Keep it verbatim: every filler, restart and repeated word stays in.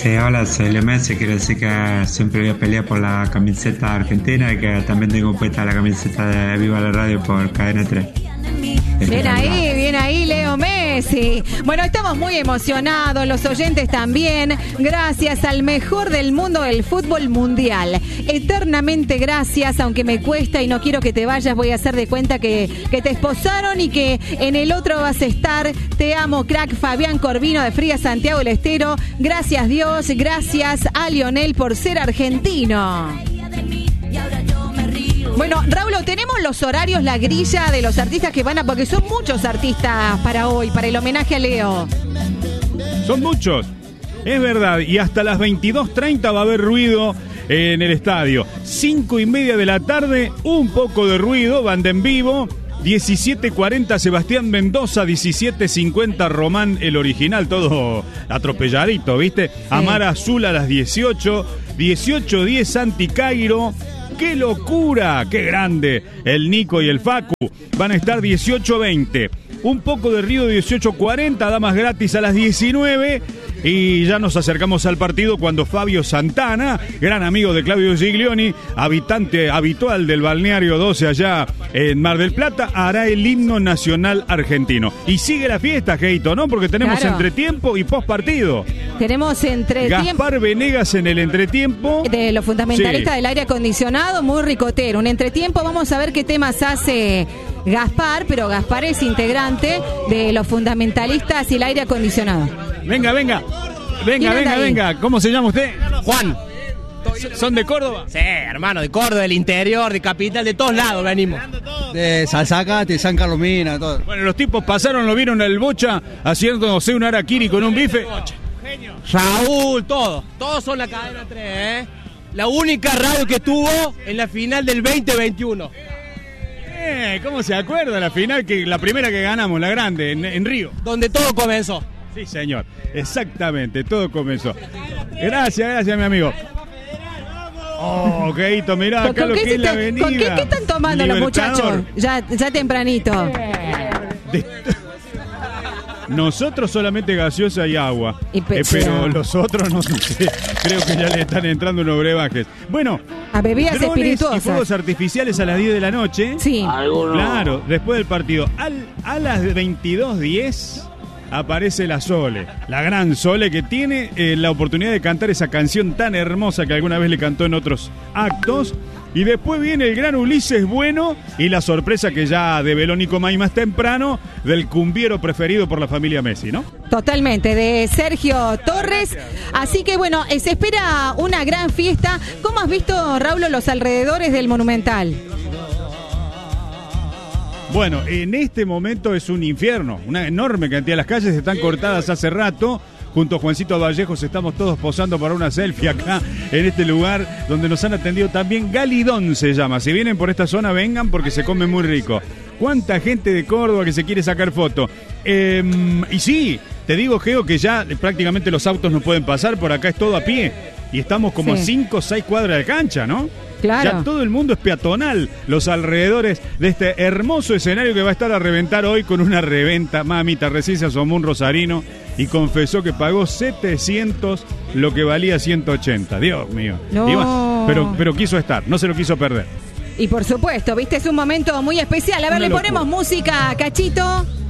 Sí, hola, soy Leo Messi. Quiero decir que siempre voy a pelear por la camiseta argentina y que también tengo puesta la camiseta de Viva la Radio por Cadena tres. Bien ahí, bien ahí, Leo Messi. Bueno, estamos muy emocionados, los oyentes también. Gracias al mejor del mundo del fútbol mundial. Eternamente gracias, aunque me cuesta y no quiero que te vayas, voy a hacer de cuenta que, que te esposaron y que en el otro vas a estar. Te amo, crack, Fabián Corvino de Fría Santiago del Estero. Gracias Dios, gracias a Lionel por ser argentino. Bueno, Raúl, tenemos los horarios, la grilla de los artistas que van a... Porque son muchos artistas para hoy, para el homenaje a Leo. Son muchos, es verdad. Y hasta las veintidós treinta va a haber ruido en el estadio. Cinco y media de la tarde, un poco de ruido, banda en vivo. diecisiete cuarenta Sebastián Mendoza, diecisiete cincuenta Román, el original, todo atropelladito, ¿viste? Sí. Amar Azul a las dieciocho, dieciocho diez Santi Cairo. ¡Qué locura! ¡Qué grande! El Nico y el Facu van a estar dieciocho veinte. Un poco de Río dieciocho cuarenta, damas gratis a las diecinueve. Y ya nos acercamos al partido cuando Fabio Santana, gran amigo de Claudio Giglioni, habitante habitual del Balneario doce allá en Mar del Plata, hará el himno nacional argentino. Y sigue la fiesta, Geito, ¿no? Porque tenemos claro. entretiempo y postpartido. Tenemos entretiempo. Gaspar Venegas en el entretiempo. De los fundamentalistas sí. del aire acondicionado, muy ricotero. Un entretiempo, vamos a ver qué temas hace Gaspar, pero Gaspar es integrante de los fundamentalistas y el aire acondicionado. Venga, venga, venga, venga, venga. ¿Cómo se llama usted? Juan. ¿Son de Córdoba? Sí, hermano, de Córdoba, del interior, de capital, de todos lados venimos. De Salzacate, San Carlos Mina, todo. Bueno, los tipos pasaron, lo vieron al Bocha haciéndose un harakiri con un bife. Raúl, todos, todos son la cadena tres, ¿eh? La única radio que tuvo en la final del veinte veintiuno. Eh, ¿cómo se acuerda la final, que la primera que ganamos, la grande, en, en Río? Donde todo comenzó. Sí, señor, exactamente, todo comenzó. Gracias, gracias, mi amigo. Oh, Geito, mirá acá lo que es la avenida. ¿Con qué, qué están tomando Libertador. Los muchachos? Ya, ya tempranito. De... Nosotros solamente gaseosa y agua, y eh, pero los otros no sé, creo que ya le están entrando unos brebajes. Bueno, a bebidas drones espirituosas y fuegos artificiales a las diez de la noche. Sí. Claro, después del partido. Al, a las veintidós diez aparece la Sole, la gran Sole que tiene eh, la oportunidad de cantar esa canción tan hermosa que alguna vez le cantó en otros actos. Y después viene el gran Ulises Bueno y la sorpresa que ya develó Nico May más temprano del cumbiero preferido por la familia Messi, ¿no? Totalmente, de Sergio Torres. Así que bueno, se espera una gran fiesta. ¿Cómo has visto, Raúl, los alrededores del Monumental? Bueno, en este momento es un infierno, una enorme cantidad. Las calles están cortadas hace rato. Junto a Juancito Vallejos estamos todos posando para una selfie acá en este lugar donde nos han atendido también. Galidón se llama. Si vienen por esta zona, vengan porque se come muy rico. ¿Cuánta gente de Córdoba que se quiere sacar foto? Eh, y sí, te digo, Geo, que ya prácticamente los autos no pueden pasar. Por acá es todo a pie. Y estamos como sí. a cinco o seis cuadras de cancha, ¿no? Claro. Ya todo el mundo es peatonal, los alrededores de este hermoso escenario que va a estar a reventar hoy con una reventa. Mamita, recién se asomó un rosarino y confesó que pagó setecientos lo que valía ciento ochenta. Dios mío. No. Iba, pero, pero quiso estar, no se lo quiso perder. Y por supuesto, viste, es un momento muy especial. A ver, una le locura. Ponemos música, Cachito.